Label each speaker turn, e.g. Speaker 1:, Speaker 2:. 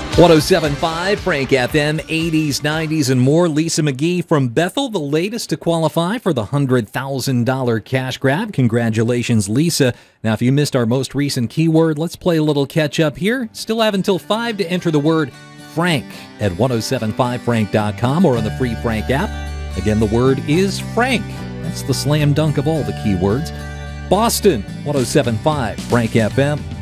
Speaker 1: 107.5 Frank FM, 80s, 90s, and more. Lisa McGee from Bethel, the latest to qualify for the $100,000 cash grab. Congratulations, Lisa. Now, if you missed our most recent keyword, let's play a little catch-up here. Still have until 5 to enter the word Frank at 1075frank.com or on the free Frank app. Again, the word is Frank. That's the slam dunk of all the keywords. Boston, 107.5 Frank FM.